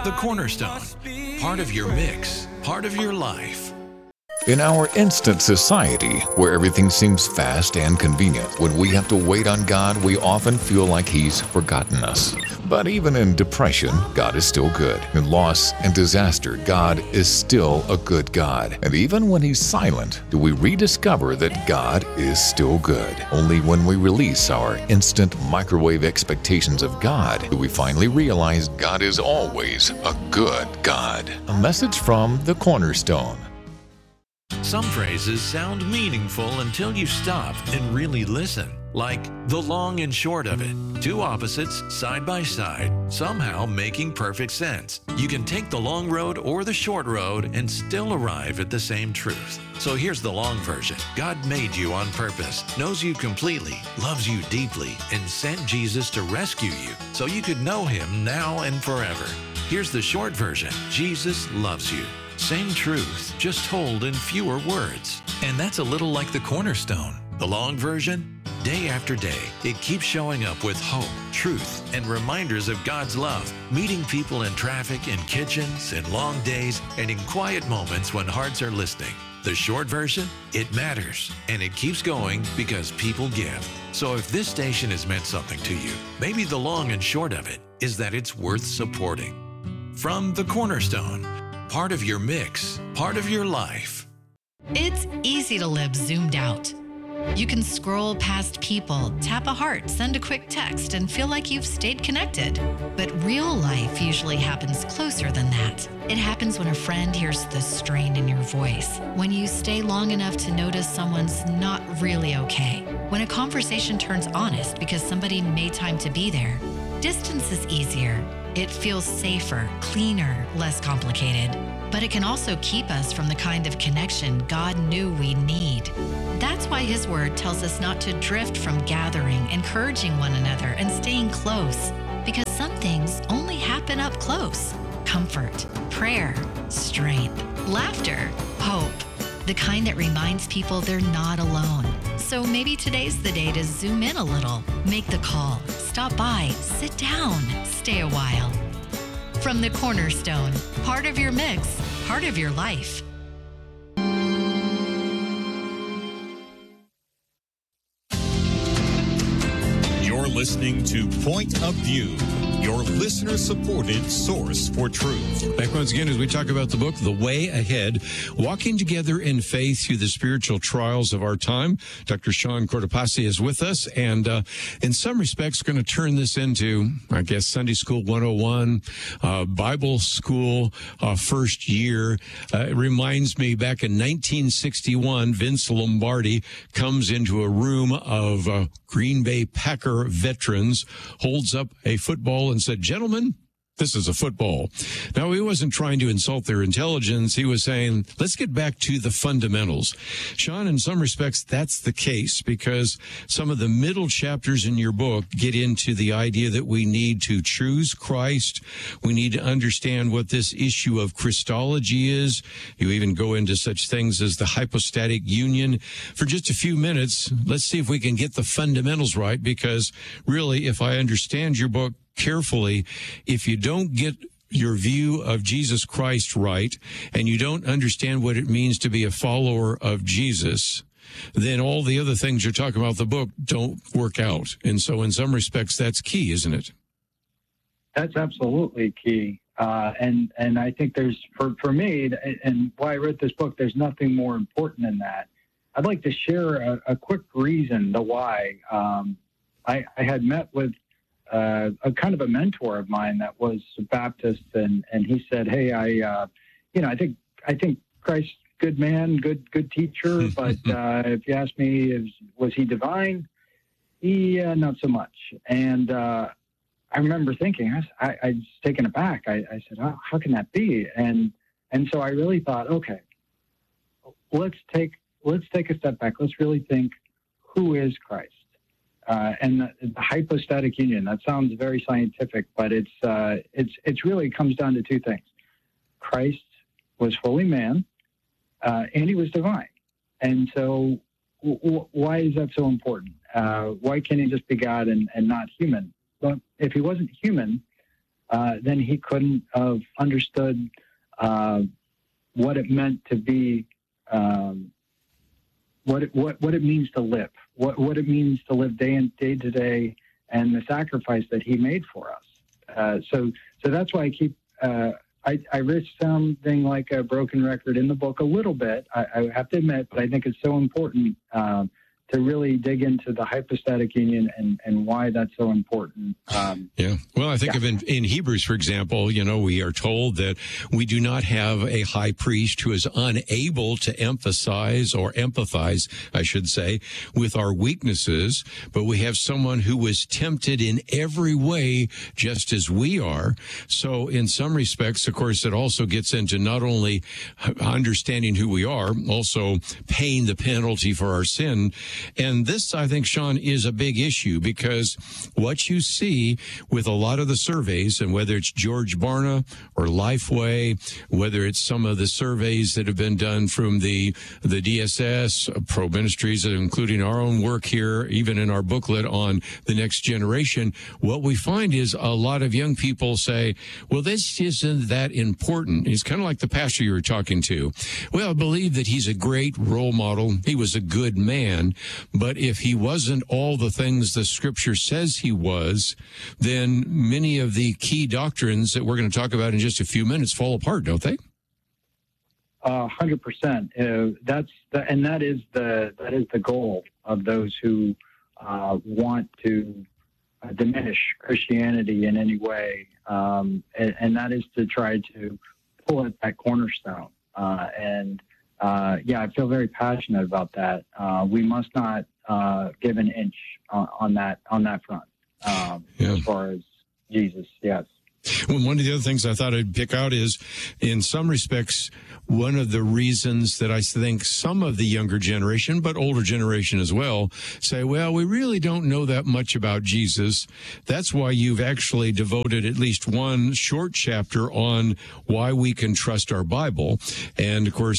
The Cornerstone, part of your mix, part of your life. In our instant society, where everything seems fast and convenient, when we have to wait on God, we often feel like He's forgotten us. But even in depression, God is still good. In loss and disaster, God is still a good God. And even when He's silent, do we rediscover that God is still good? Only when we release our instant microwave expectations of God do we finally realize God is always a good God. A message from The Cornerstone. Some phrases sound meaningful until you stop and really listen. Like the long and short of it. Two opposites side by side, somehow making perfect sense. You can take the long road or the short road and still arrive at the same truth. So here's the long version. God made you on purpose, knows you completely, loves you deeply, and sent Jesus to rescue you so you could know Him now and forever. Here's the short version. Jesus loves you. Same truth, just told in fewer words. And that's a little like the Cornerstone. The long version? Day after day, it keeps showing up with hope, truth, and reminders of God's love, meeting people in traffic, in kitchens, in long days, and in quiet moments when hearts are listening. The short version? It matters, and it keeps going because people give. So if this station has meant something to you, maybe the long and short of it is that it's worth supporting. From The Cornerstone, part of your mix, part of your life. It's easy to live zoomed out. You can scroll past people, tap a heart, send a quick text, and feel like you've stayed connected. But real life usually happens closer than that. It happens when a friend hears the strain in your voice, when you stay long enough to notice someone's not really okay, when a conversation turns honest because somebody made time to be there. Distance is easier. It feels safer, cleaner, less complicated. But it can also keep us from the kind of connection God knew we need. That's why His Word tells us not to drift from gathering, encouraging one another, and staying close. Because some things only happen up close. Comfort, prayer, strength, laughter, hope. The kind that reminds people they're not alone. So maybe today's the day to zoom in a little, make the call, stop by, sit down, stay a while. From The Cornerstone, part of your mix, part of your life. You're listening to Point of View, your listener-supported source for truth. Back once again as we talk about the book, The Way Ahead, Walking Together in Faith Through the Spiritual Trials of Our Time. Dr. Sean Cortopassi is with us, and in some respects going to turn this into, I guess, Sunday School 101, Bible School first year. It reminds me back in 1961, Vince Lombardi comes into a room of Green Bay Packer veterans, holds up a football and said, "Gentlemen, this is a football." Now, he wasn't trying to insult their intelligence. He was saying, let's get back to the fundamentals. Sean, in some respects, that's the case because some of the middle chapters in your book get into the idea that we need to choose Christ. We need to understand what this issue of Christology is. You even go into such things as the hypostatic union. For just a few minutes, let's see if we can get the fundamentals right, because really, if I understand your book carefully, if you don't get your view of Jesus Christ right, and you don't understand what it means to be a follower of Jesus, then all the other things you're talking about in the book don't work out. And so in some respects, that's key, isn't it? That's absolutely key. And I think there's, for me, and why I wrote this book, there's nothing more important than that. I'd like to share a quick reason to why. I had met with a kind of a mentor of mine that was a Baptist, and he said, "Hey, I think Christ, good man, good teacher, but if you ask me, was he divine? Yeah, not so much." And I remember thinking, I was taken aback. I said, "How can that be?" And so I really thought, okay, let's take a step back. Let's really think, who is Christ? And the hypostatic union, that sounds very scientific, but it's really comes down to two things. Christ was fully man, and he was divine. And so why is that so important? Why can't he just be God and not human? Well, if he wasn't human, then he couldn't have understood what it meant to be, what it means to live, what it means to live day to day, and the sacrifice that he made for us. So that's why I keep. I risk sounding like a broken record in the book a little bit, I have to admit, but I think it's so important to really dig into the hypostatic union and why that's so important. Yeah. Well, I think of in Hebrews, for example, we are told that we do not have a high priest who is unable to emphasize or empathize, I should say, with our weaknesses, but we have someone who was tempted in every way just as we are. So in some respects, of course, it also gets into not only understanding who we are, also paying the penalty for our sin. And this, I think, Sean, is a big issue because what you see with a lot of the surveys, and whether it's George Barna or Lifeway, whether it's some of the surveys that have been done from the DSS, Pro Ministries, including our own work here, even in our booklet on the next generation, what we find is a lot of young people say, well, this isn't that important. It's kind of like the pastor you were talking to. Well, I believe that he's a great role model. He was a good man. But if he wasn't all the things the scripture says he was, then many of the key doctrines that we're going to talk about in just a few minutes fall apart, don't they? 100%. That is the goal of those who want to diminish Christianity in any way, and that is to try to pull at that cornerstone. I feel very passionate about that. We must not give an inch on that front as far as Jesus. Yes. Well, one of the other things I thought I'd pick out is, in some respects, one of the reasons that I think some of the younger generation, but older generation as well, say, well, we really don't know that much about Jesus. That's why you've actually devoted at least one short chapter on why we can trust our Bible. And, of course,